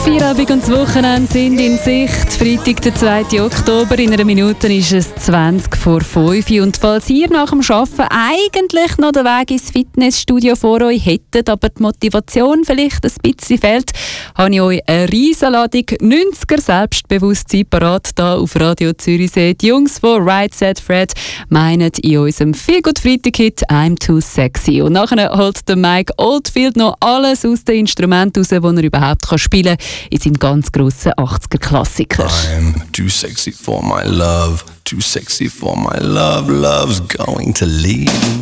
Feierabend und das Wochenende sind in Sicht. Freitag, der 2. Oktober. In einer Minute ist es 20 vor 5 Uhr. Und falls ihr nach dem Arbeiten eigentlich noch den Weg ins Fitnessstudio vor euch hättet, aber die Motivation vielleicht ein bisschen fehlt, habe ich euch eine Riesenladung 90er Selbstbewusstsein parat hier auf Radio Zürichsee. Die Jungs von Right Said Fred meinen in unserem Feelgood-Freitag-Hit «I'm Too Sexy». Und nachher holt der Mike Oldfield noch alles aus den Instrumenten raus, die er überhaupt spielen kann, in seinem ganz grossen 80er-Klassiker. I'm too sexy for my love, too sexy for my love, love's going to leave.